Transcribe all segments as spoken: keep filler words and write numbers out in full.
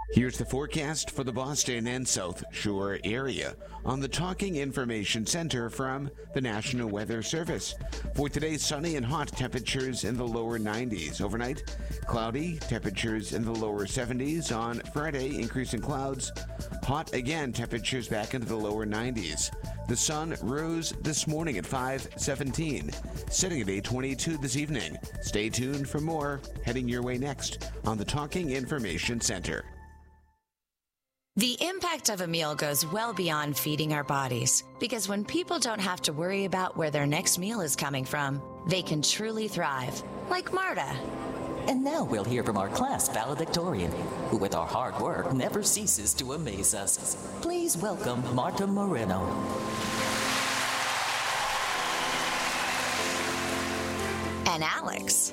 Here's the forecast for the Boston and South Shore area on the Talking Information Center from the National Weather Service. For today, sunny and hot, temperatures in the lower nineties. Overnight, cloudy, temperatures in the lower seventies. On Friday, increasing clouds, hot again, temperatures back into the lower nineties. The sun rose this morning at five seventeen, setting at eight twenty-two this evening. Stay tuned for more heading your way next on the Talking Information Center. The impact of a meal goes well beyond feeding our bodies, because when people don't have to worry about where their next meal is coming from, they can truly thrive, like Marta. And now we'll hear from our class valedictorian, who with our hard work never ceases to amaze us. Please welcome Marta Moreno. And Alex.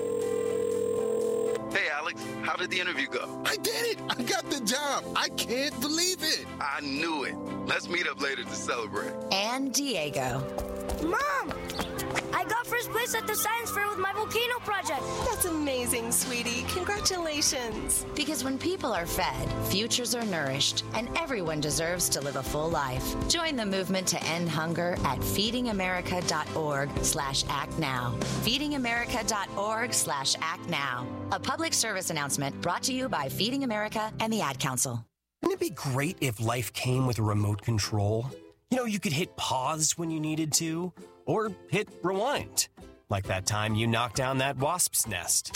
Hey, Alex, how did the interview go? I did it! I got the job! I can't believe it! I knew it. Let's meet up later to celebrate. And Diego. Mom! I got first place at the science fair with my volcano project. That's amazing, sweetie. Congratulations. Because when people are fed, futures are nourished, and everyone deserves to live a full life. Join the movement to end hunger at feedingamerica.org slash act now. feedingamerica.org slash act now. A public service announcement brought to you by Feeding America and the Ad Council. Wouldn't it be great if life came with a remote control? You know, you could hit pause when you needed to, or hit rewind, like that time you knocked down that wasp's nest.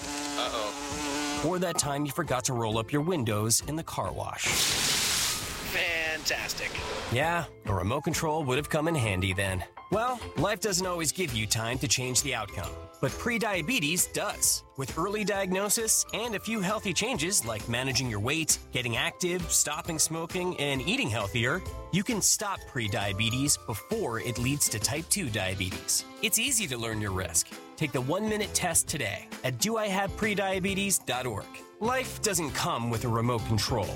Uh-oh. Or that time you forgot to roll up your windows in the car wash. Fantastic. Yeah, a remote control would have come in handy then. Well, life doesn't always give you time to change the outcome, but prediabetes does. With early diagnosis and a few healthy changes like managing your weight, getting active, stopping smoking, and eating healthier, you can stop prediabetes before it leads to type two diabetes. It's easy to learn your risk. Take the one-minute test today at do I have prediabetes dot org. Life doesn't come with a remote control.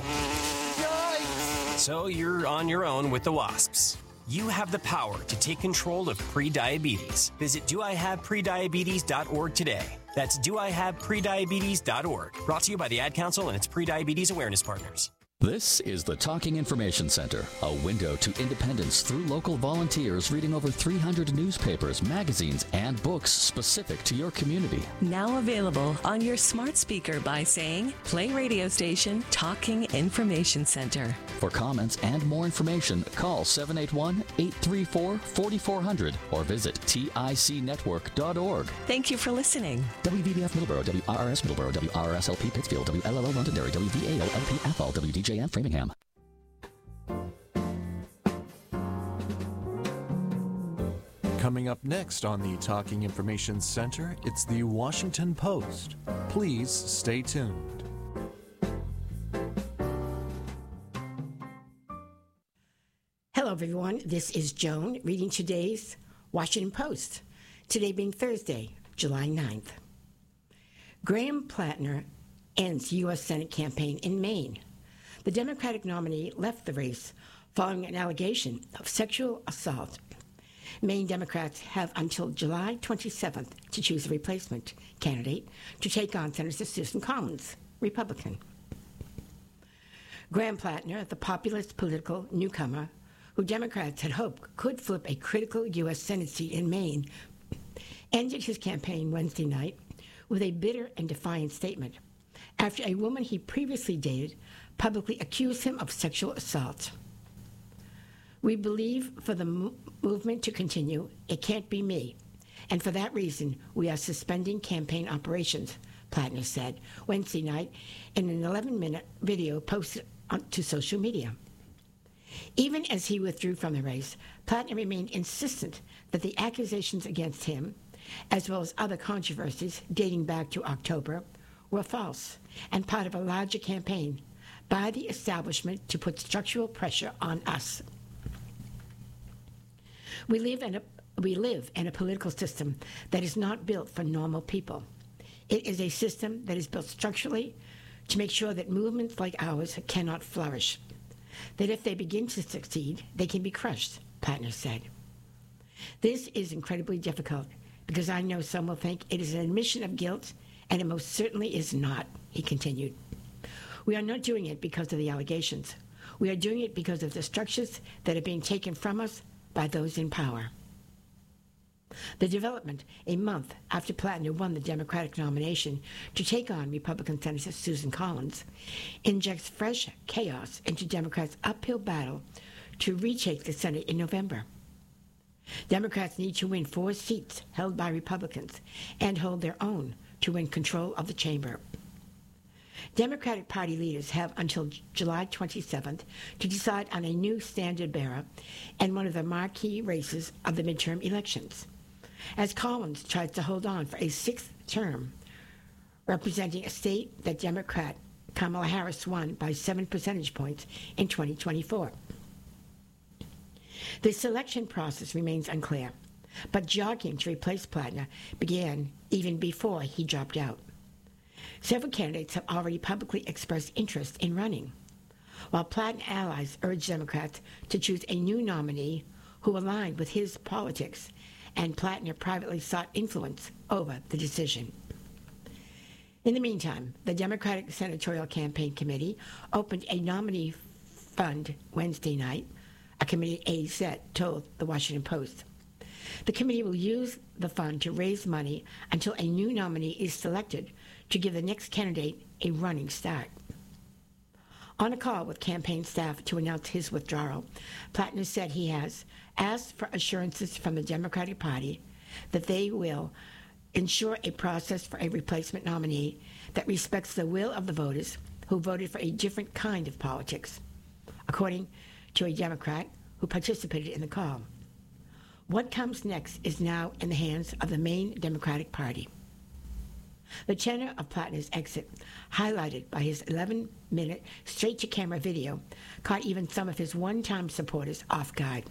Yikes! So you're on your own with the wasps. You have the power to take control of prediabetes. Visit do I have prediabetes dot org today. That's do I have prediabetes dot org. Brought to you by the Ad Council and its Prediabetes Awareness Partners. This is the Talking Information Center, a window to independence through local volunteers reading over three hundred newspapers, magazines, and books specific to your community. Now available on your smart speaker by saying, play radio station Talking Information Center. For comments and more information, call seven eight one, eight three four, four four zero zero or visit tic network dot org. Thank you for listening. W V B F Middleborough, W R R S Middleborough, W R R S L P Pittsfield, W L L O Londonderry, W V A O L P Athol, W D J M Framingham. Coming up next on the Talking Information Center, it's the Washington Post. Please stay tuned. Hello, everyone. This is Joan reading today's Washington Post. Today being Thursday, July ninth. Graham Plattner ends U S Senate campaign in Maine. The Democratic nominee left the race following an allegation of sexual assault. Maine Democrats have until July twenty-seventh to choose a replacement candidate to take on Senator Susan Collins, Republican. Graham Plattner, the populist political newcomer who Democrats had hoped could flip a critical U S Senate seat in Maine, ended his campaign Wednesday night with a bitter and defiant statement after a woman he previously dated publicly accused him of sexual assault. We believe for the mo- movement to continue, it can't be me. And for that reason, we are suspending campaign operations, Plattner said Wednesday night in an eleven-minute video posted on, to social media. Even as he withdrew from the race, Plattner remained insistent that the accusations against him, as well as other controversies dating back to October, were false and part of a larger campaign by the establishment to put structural pressure on us. We live in a we live in a political system that is not built for normal people. It is a system that is built structurally to make sure that movements like ours cannot flourish. That if they begin to succeed, they can be crushed, Plattner said. This is incredibly difficult because I know some will think it is an admission of guilt, and it most certainly is not, he continued. We are not doing it because of the allegations. We are doing it because of the structures that are being taken from us by those in power. The development, a month after Plattner won the Democratic nomination to take on Republican Senator Susan Collins, injects fresh chaos into Democrats' uphill battle to retake the Senate in November. Democrats need to win four seats held by Republicans and hold their own to win control of the chamber. Democratic Party leaders have until July twenty-seventh to decide on a new standard-bearer and one of the marquee races of the midterm elections, as Collins tries to hold on for a sixth term, representing a state that Democrat Kamala Harris won by seven percentage points in twenty twenty-four. The selection process remains unclear, but jockeying to replace Plattner began even before he dropped out. Several candidates have already publicly expressed interest in running, while Plattner allies urge Democrats to choose a new nominee who aligned with his politics, and Plattner privately sought influence over the decision. In the meantime, the Democratic Senatorial Campaign Committee opened a nominee fund Wednesday night, a committee aide said, told the Washington Post. The committee will use the fund to raise money until a new nominee is selected to give the next candidate a running start. On a call with campaign staff to announce his withdrawal, Plattner said he has asked for assurances from the Democratic Party that they will ensure a process for a replacement nominee that respects the will of the voters who voted for a different kind of politics, according to a Democrat who participated in the call. What comes next is now in the hands of the main Democratic Party. The tenor of Plattner's exit, highlighted by his eleven-minute straight-to-camera video, caught even some of his one-time supporters off guard.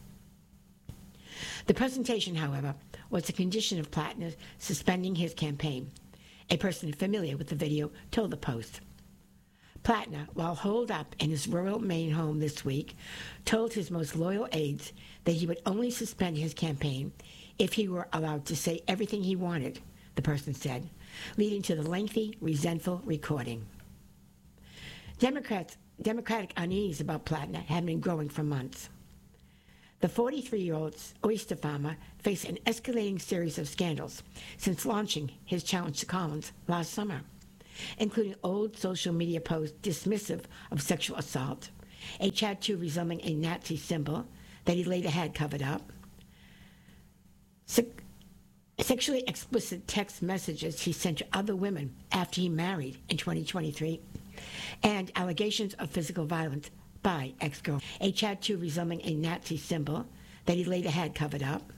The presentation, however, was a condition of Plattner suspending his campaign. A person familiar with the video told the Post. Plattner, while holed up in his rural Maine home this week, told his most loyal aides that he would only suspend his campaign if he were allowed to say everything he wanted, the person said, leading to the lengthy, resentful recording. Democrats, Democratic unease about Plattner had been growing for months. The forty-three-year-old oyster farmer faced an escalating series of scandals since launching his challenge to Collins last summer, including old social media posts dismissive of sexual assault, a tattoo resembling a Nazi symbol that he later had covered up, se- sexually explicit text messages he sent to other women after he married in twenty twenty-three, and allegations of physical violence by ex-girlfriend, a tattoo resembling a Nazi symbol that he later had covered up,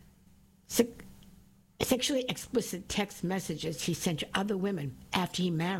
se- sexually explicit text messages he sent to other women after he married